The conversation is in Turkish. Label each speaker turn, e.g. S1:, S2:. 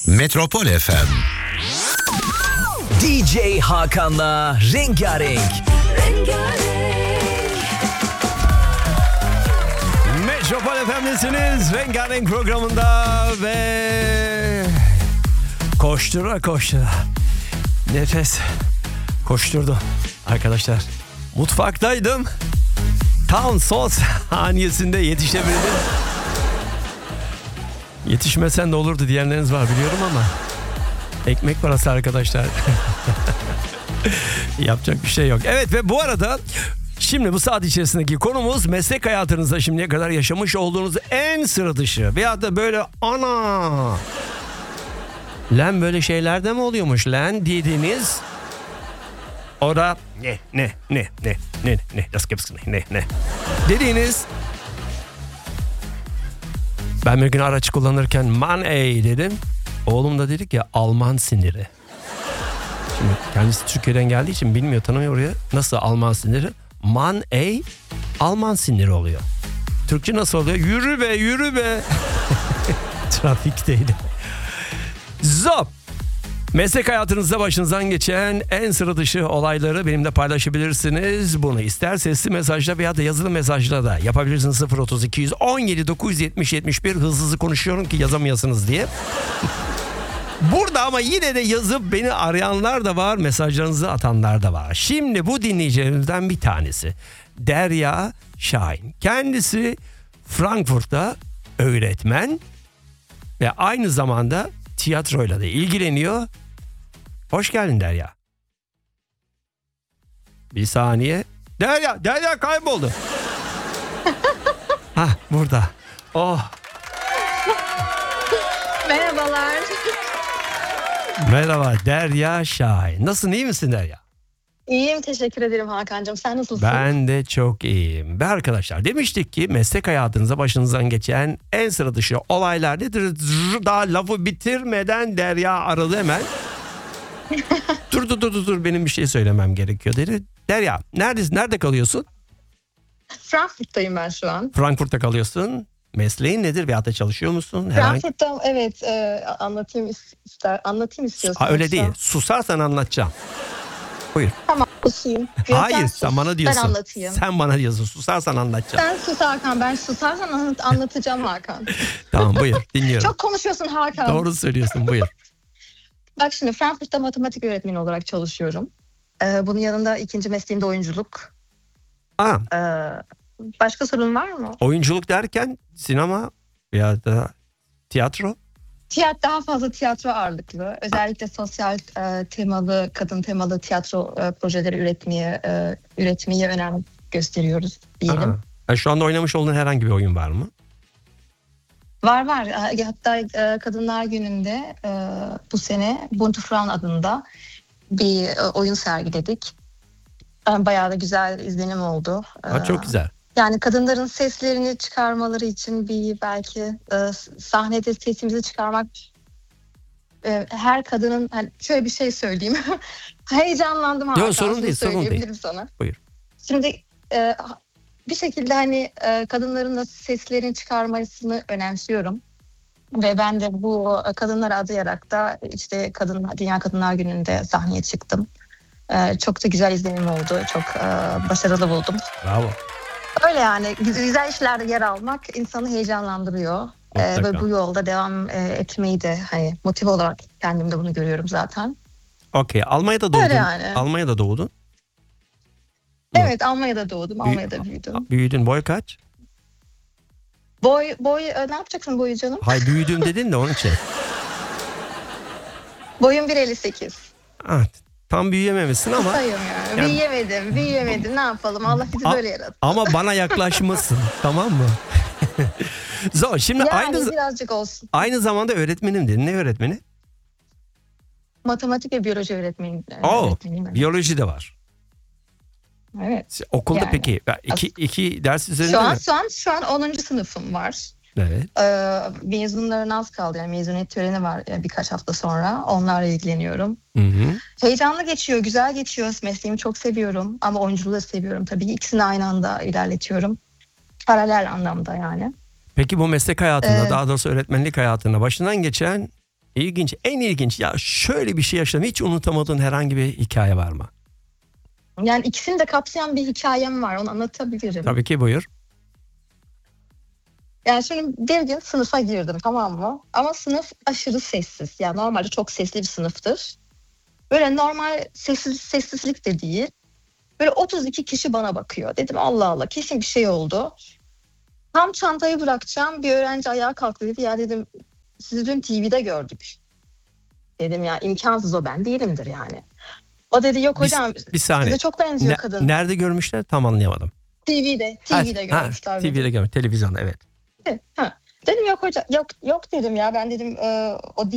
S1: Metropol FM.
S2: DJ Hakan'la Rengarenk.
S3: Metropol FM'desiniz. Rengarenk programında ve koştura koştura nefes koşturdum arkadaşlar. Mutfaktaydım. Tam son saniyesinde yetişebildim. Yetişmesen de olurdu diyenleriniz var biliyorum ama ekmek parası arkadaşlar. Yapacak bir şey yok. Evet ve bu arada şimdi bu saat içerisindeki konumuz meslek hayatınızda şimdiye kadar yaşamış olduğunuz en sıra dışı veyahut da böyle ana lan böyle şeyler de mi oluyormuş lan dediğiniz ora ne dediğiniz. Ben bir gün araç kullanırken man ey dedim. Oğlum da dedi ki Alman siniri. Şimdi kendisi Türkiye'den geldiği için bilmiyor, tanımıyor oraya. Nasıl Alman siniri? Man ey Alman siniri oluyor. Türkçe nasıl oluyor? Yürü be yürü be. Trafikteydi. Zop. Meslek hayatınızda başınızdan geçen en sıra dışı olayları benimle paylaşabilirsiniz. Bunu ister sesli mesajla veya da yazılı mesajla da yapabilirsiniz. 032 17 970 71 hızlı konuşuyorum ki yazamayasınız diye. Burada ama yine de yazıp beni arayanlar da var, mesajlarınızı atanlar da var. Şimdi bu dinleyicilerimizden bir tanesi Derya Şahin. Kendisi Frankfurt'ta öğretmen ve aynı zamanda tiyatroyla da ilgileniyor. Hoş geldin Derya. Bir saniye. Derya kayboldu. Hah burada. Oh.
S4: Merhabalar.
S3: Merhaba Derya Şahin. Nasılsın, iyi misin Derya?
S4: İyiyim, teşekkür ederim Hakan'cığım. Sen nasılsın?
S3: Ben de çok iyiyim. Ve arkadaşlar demiştik ki meslek hayatınıza başınızdan geçen en sıra dışı olaylar nedir? Daha lafı bitirmeden Derya aradı hemen. Dur benim bir şey söylemem gerekiyor dedi. Derya neredesin? Nerede kalıyorsun?
S4: Frankfurt'tayım ben şu an.
S3: Frankfurt'ta kalıyorsun. Mesleğin nedir? Veyahut da çalışıyor musun?
S4: Frankfurt'ta evet, anlatayım istiyorsan.
S3: Öyle değil. Susarsan anlatacağım. Buyur.
S4: Tamam, susayım.
S3: Hayır sen bana diyorsun.
S4: Ben anlatayım.
S3: Sen bana diyorsun. Susarsan anlatacağım.
S4: Sen sus Hakan, ben susarsan anlatacağım Hakan.
S3: Tamam buyur dinliyorum.
S4: Çok konuşuyorsun Hakan.
S3: Doğru söylüyorsun, buyur.
S4: Bak şimdi Frankfurt'ta matematik öğretmeni olarak çalışıyorum. Bunun yanında ikinci mesleğim de oyunculuk.
S3: Aa,
S4: Başka sorun var mı?
S3: oyunculuk derken sinema veya da tiyatro.
S4: Daha fazla tiyatro ağırlıklı. Özellikle sosyal temalı, kadın temalı tiyatro projeleri üretmeye önem gösteriyoruz diyelim.
S3: Şu anda oynamış olduğun herhangi bir oyun var mı?
S4: Var. Hatta Kadınlar Günü'nde bu sene Bunte Frauen adında bir oyun sergiledik. Bayağı da güzel izlenim oldu.
S3: Çok güzel.
S4: Yani kadınların seslerini çıkarmaları için belki sahnede sesimizi çıkarmak, her kadının hani şöyle bir şey söyleyeyim. Heyecanlandım Hakan.
S3: Yok sorun değil, sorun değil.
S4: Sana.
S3: Buyur.
S4: Şimdi bir şekilde hani kadınların da seslerini çıkarmasını önemsiyorum. Ve ben de bu kadınları adayarak da işte Dünya Kadınlar Günü'nde sahneye çıktım. Çok da güzel izlenim oldu. Çok başarılı buldum.
S3: Bravo.
S4: Öyle yani güzel işlerde yer almak insanı heyecanlandırıyor. Ve bu yolda devam etmeyi de hani motive olarak kendimde bunu görüyorum zaten.
S3: Okey. Almanya'da doğdun.
S4: Öyle yani.
S3: Almanya'da doğdun.
S4: Evet, Almanya'da doğdum. Almanya'da büyüdüm.
S3: Büyüdün. Boy kaç?
S4: Boy ne yapacaksın boyu canım?
S3: Hayır büyüdüm dedin de onun için.
S4: Boyum 1.58.
S3: Tam büyüyememişsin ama.
S4: Sayıyorum yani. Büyüyemedim. Ne yapalım? Allah bizi böyle yarattı.
S3: Ama bana yaklaşmışsın. Tamam mı? Zor. Şimdi
S4: Yani birazcık olsun.
S3: aynı zamanda öğretmenim dedin. Ne öğretmeni?
S4: Matematik ve biyoloji öğretmeniyim.
S3: Biyoloji de var.
S4: Evet.
S3: Okulda
S4: yani,
S3: peki iki ders üzerinde mi?
S4: Şu an 10. sınıfım var.
S3: Evet.
S4: Mezunların az kaldı. Yani mezuniyet töreni var birkaç hafta sonra. Onlarla ilgileniyorum.
S3: Hı.
S4: Heyecanlı geçiyor, güzel geçiyor. Mesleğimi çok seviyorum. Ama oyunculuğu da seviyorum tabii. İkisini aynı anda ilerletiyorum. Paralel anlamda yani.
S3: Peki bu meslek hayatında, daha doğrusu öğretmenlik hayatında başından geçen İlginç, en ilginç. Ya şöyle bir şey yaşadım. Hiç unutamadığın herhangi bir hikaye var mı?
S4: Yani ikisini de kapsayan bir hikayem var. Onu anlatabilirim.
S3: Tabii ki, buyur.
S4: Yani şimdi bir gün sınıfa girdim, tamam mı? Ama sınıf aşırı sessiz. Yani normalde çok sesli bir sınıftır. Böyle normal sessizlik de değil. Böyle 32 kişi bana bakıyor. Dedim Allah Allah, kesin bir şey oldu. Tam çantayı bırakacağım, bir öğrenci ayağa kalktı, dedi ya dedim sizi dün TV'de gördük. Dedim ya imkansız, o ben değilimdir yani. O dedi yok hocam
S3: Bir saniye.
S4: size çok benziyor kadın.
S3: Nerede görmüşler? Tam anlayamadım.
S4: TV'de görmüşler.
S3: TV'de görmüş. Televizyonda, evet.
S4: Ha. Dedim yok hocam, yok dedim ya, ben dedim o